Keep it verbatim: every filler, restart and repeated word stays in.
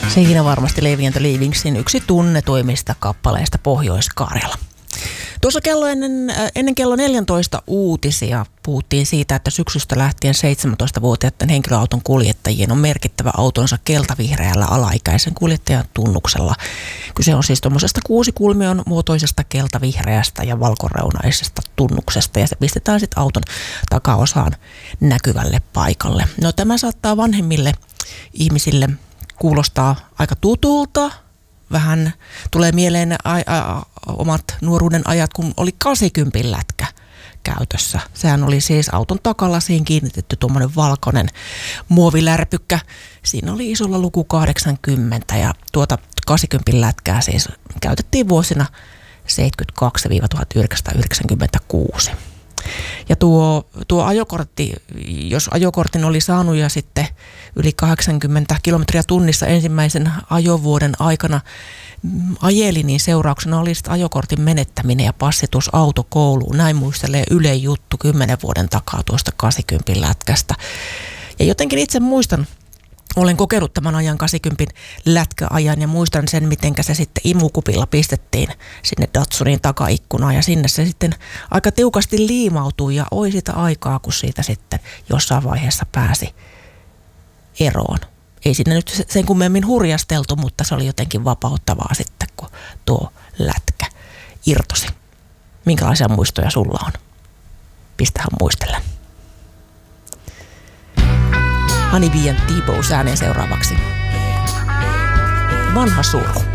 Siinä varmasti Leaving and the Leavingsin yksi tunnetuimmista kappaleista Pohjois-Karjala. Tuossa kello ennen, ennen kello neljätoista uutisia puhuttiin siitä, että syksystä lähtien seitsemäntoistavuotiaiden henkilöauton kuljettajien on merkittävä autonsa keltavihreällä alaikäisen kuljettajan tunnuksella. Kyse on siis tuommoisesta kuusikulmion muotoisesta keltavihreästä ja valkoreunaisesta tunnuksesta ja se pistetään sitten auton takaosaan näkyvälle paikalle. No tämä saattaa vanhemmille ihmisille kuulostaa aika tutulta. Vähän tulee mieleen a- a- omat nuoruuden ajat, kun oli kahdeksankymmentä lätkä käytössä. Sehän oli siis auton takalasiin kiinnitetty tuommoinen valkoinen muovilärpykkä. Siinä oli isolla luku kahdeksankymmentä ja tuota kahdeksankymmentä lätkää siis käytettiin vuosina seitsemänkymmentäkaksi–tuhatyhdeksänsataayhdeksänkymmentäkuusi. Ja tuo, tuo ajokortti, jos ajokortin oli saanut ja sitten yli kahdeksankymmentä kilometriä tunnissa ensimmäisen ajovuoden aikana ajeli, niin seurauksena oli sitten ajokortin menettäminen ja passitus autokouluun. Näin muistelee Yle Juttu kymmenen vuoden takaa tuosta kahdeksankymmentä lätkästä. Ja jotenkin itse muistan, olen kokenut tämän ajan kahdeksankymmentä lätkäajan ja muistan sen, miten se sitten imukupilla pistettiin sinne Datsunin takaikkunaan ja sinne se sitten aika tiukasti liimautui ja oi sitä aikaa, kun siitä sitten jossain vaiheessa pääsi eroon. Ei sinne nyt sen kummemmin hurjasteltu, mutta se oli jotenkin vapauttavaa sitten, kun tuo lätkä irtosi. Minkälaisia muistoja sulla on? Pistähän muistella. Honey Bee and T-Bow ääneen seuraavaksi. Vanha suru.